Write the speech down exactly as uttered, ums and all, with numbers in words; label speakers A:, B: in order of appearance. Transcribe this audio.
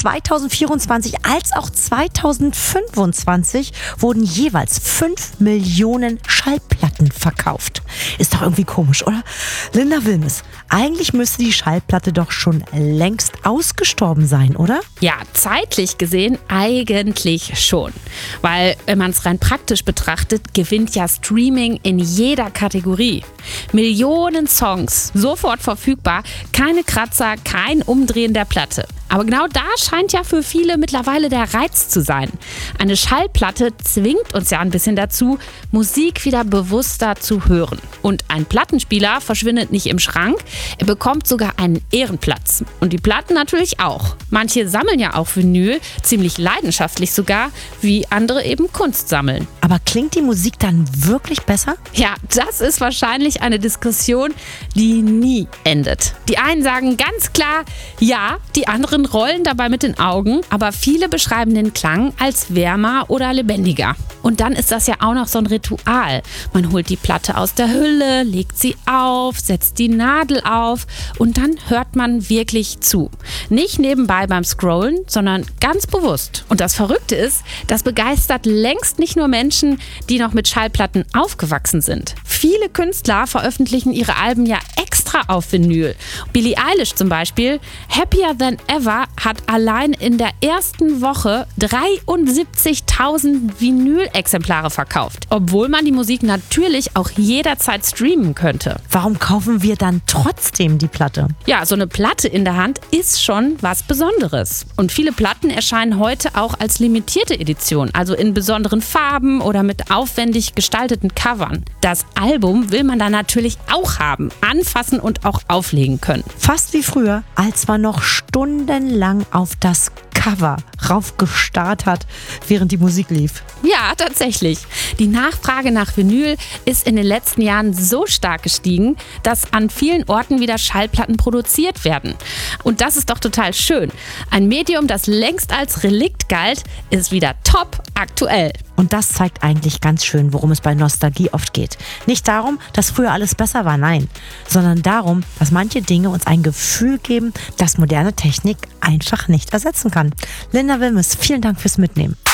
A: zwanzig vierundzwanzig als auch zwanzig fünfundzwanzig wurden jeweils fünf Millionen Schallplatten verkauft. Ist doch irgendwie komisch, oder? Linda Wilmes, eigentlich müsste die Schallplatte doch schon längst ausgestorben sein, oder?
B: Ja, zeitlich gesehen eigentlich schon. Weil, wenn man es rein praktisch betrachtet, gewinnt ja Streaming in jeder Kategorie. Millionen Songs, sofort verfügbar, keine Kratzer, kein Umdrehen der Platte. Aber genau da scheint ja für viele mittlerweile der Reiz zu sein. Eine Schallplatte zwingt uns ja ein bisschen dazu, Musik wieder bewusster zu hören. Und ein Plattenspieler verschwindet nicht im Schrank, er bekommt sogar einen Ehrenplatz. Und die Platten natürlich auch. Manche sammeln ja auch Vinyl, ziemlich leidenschaftlich sogar, wie andere eben Kunst sammeln.
A: Aber klingt die Musik dann wirklich besser?
B: Ja, das ist wahrscheinlich eine Diskussion, die nie endet. Die einen sagen ganz klar, ja, die anderen rollen dabei mit den Augen, aber viele beschreiben den Klang als wärmer oder lebendiger. Und dann ist das ja auch noch so ein Ritual. Man holt die Platte aus der Hülle, legt sie auf, setzt die Nadel auf und dann hört man wirklich zu. Nicht nebenbei beim Scrollen, sondern ganz bewusst. Und das Verrückte ist, das begeistert längst nicht nur Menschen, die noch mit Schallplatten aufgewachsen sind. Viele Künstler veröffentlichen ihre Alben ja extra auf Vinyl. Billie Eilish zum Beispiel, Happier Than Ever, hat allein in der ersten Woche dreiundsiebzigtausend Vinyl-Exemplare verkauft. Obwohl man die Musik natürlich auch jederzeit streamen könnte.
A: Warum kaufen wir dann trotzdem die Platte?
B: Ja, so eine Platte in der Hand ist schon was Besonderes. Und viele Platten erscheinen heute auch als limitierte Edition, also in besonderen Farben oder mit aufwendig gestalteten Covern. Das Album will man dann natürlich auch haben, anfassen und auch auflegen können.
A: Fast wie früher, als man noch stundenlang auf das Cover raufgestarrt hat, während die Musik lief.
B: Ja, tatsächlich. Die Nachfrage nach Vinyl ist in den letzten Jahren so stark gestiegen, dass an vielen Orten wieder Schallplatten produziert werden. Und das ist doch total schön. Ein Medium, das längst als Relikt galt, ist wieder top aktuell.
A: Und das zeigt eigentlich ganz schön, worum es bei Nostalgie oft geht. Nicht darum, dass früher alles besser war, nein, sondern darum, dass manche Dinge uns ein Gefühl geben, das moderne Technik einfach nicht ersetzen kann. Linda Wilmes, vielen Dank fürs Mitnehmen.